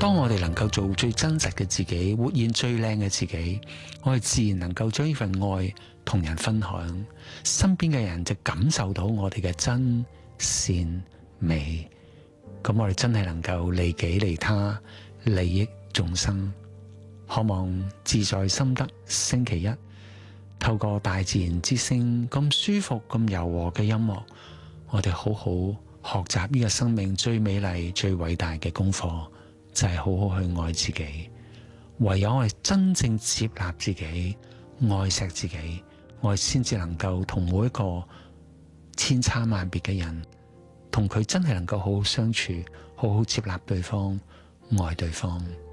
當我哋能夠做最真實嘅自己，活現最靚嘅自己，我哋自然能夠將呢份愛同人分享，身邊嘅人就感受到我哋嘅真善美。咁我哋真係能夠利己利他，利益眾生。渴望自在心得星期一，透過大自然之聲咁舒服咁柔和嘅音樂，我哋好好學習呢個生命最美麗最偉大嘅功課，就係好好去愛自己。唯有我哋真正接納自己，愛錫自己，我哋先至能夠同每一個千差萬別嘅人，同佢真係能夠好好相處，好好接納對方，愛對方。